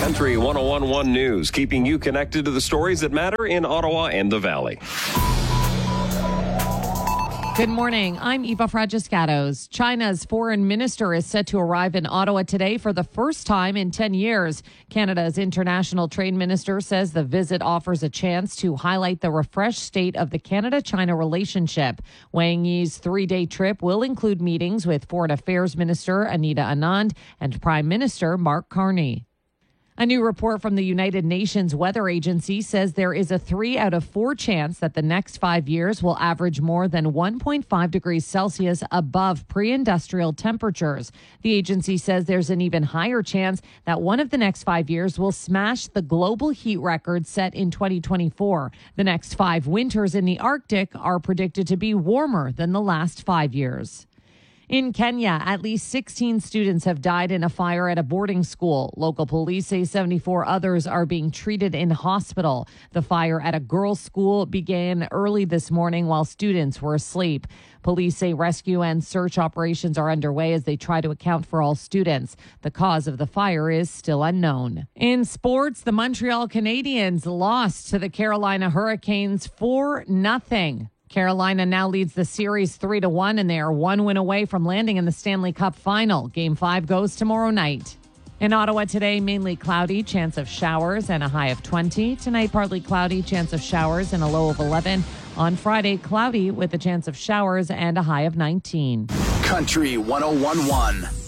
Country 101.1 News, keeping you connected to the stories that matter in Ottawa and the Valley. Good morning. I'm Eva Fragiscatos. China's foreign minister is set to arrive in Ottawa today for the first time in 10 years. Canada's international trade minister says the visit offers a chance to highlight the refreshed state of the Canada-China relationship. Wang Yi's three-day trip will include meetings with Foreign Affairs Minister Anita Anand and Prime Minister Mark Carney. A new report from the United Nations Weather Agency says there is a 3 out of 4 chance that the next 5 years will average more than 1.5 degrees Celsius above pre-industrial temperatures. The agency says there's an even higher chance that one of the next 5 years will smash the global heat record set in 2024. The next 5 winters in the Arctic are predicted to be warmer than the last 5 years. In Kenya, at least 16 students have died in a fire at a boarding school. Local police say 74 others are being treated in hospital. The fire at a girls' school began early this morning while students were asleep. Police say rescue and search operations are underway as they try to account for all students. The cause of the fire is still unknown. In sports, the Montreal Canadiens lost to the Carolina Hurricanes 4-0. Carolina now leads the series 3-1, and they are 1 win away from landing in the Stanley Cup final. Game 5 goes tomorrow night. In Ottawa today, mainly cloudy, chance of showers and a high of 20. Tonight, partly cloudy, chance of showers and a low of 11. On Friday, cloudy with a chance of showers and a high of 19. Country 101.1.